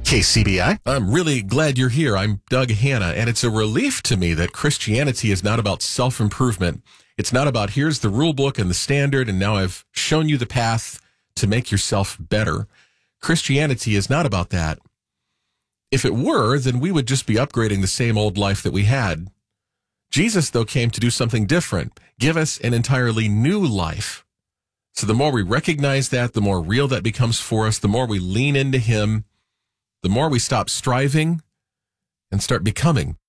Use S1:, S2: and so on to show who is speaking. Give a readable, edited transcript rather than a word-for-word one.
S1: KCBI.
S2: I'm really glad you're here. I'm Doug Hanna, and it's a relief to me that Christianity is not about self-improvement. It's not about here's the rule book and the standard, and now I've shown you the path to make yourself better. Christianity is not about that. If it were, then we would just be upgrading the same old life that we had. Jesus, though, came to do something different, give us an entirely new life. So the more we recognize that, the more real that becomes for us, the more we lean into him, the more we stop striving and start becoming.